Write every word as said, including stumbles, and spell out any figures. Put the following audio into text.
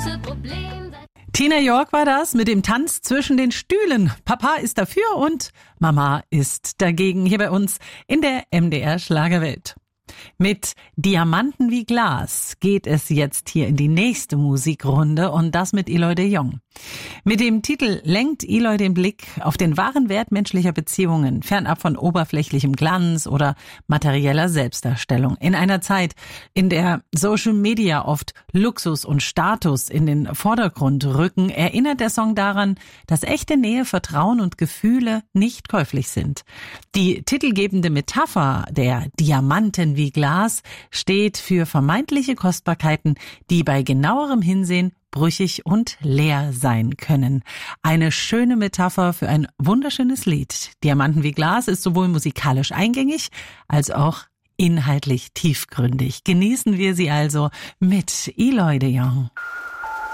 große Problem. Tina York war das mit dem Tanz zwischen den Stühlen. Papa ist dafür und Mama ist dagegen hier bei uns in der M D R Schlagerwelt. Mit Diamanten wie Glas geht es jetzt hier in die nächste Musikrunde und das mit Eloy de Jong. Mit dem Titel lenkt Eloy den Blick auf den wahren Wert menschlicher Beziehungen, fernab von oberflächlichem Glanz oder materieller Selbstdarstellung. In einer Zeit, in der Social Media oft Luxus und Status in den Vordergrund rücken, erinnert der Song daran, dass echte Nähe, Vertrauen und Gefühle nicht käuflich sind. Die titelgebende Metapher der Diamanten wie Glas steht für vermeintliche Kostbarkeiten, die bei genauerem Hinsehen brüchig und leer sein können. Eine schöne Metapher für ein wunderschönes Lied. Diamanten wie Glas ist sowohl musikalisch eingängig als auch inhaltlich tiefgründig. Genießen wir sie also mit Eloy de Jong.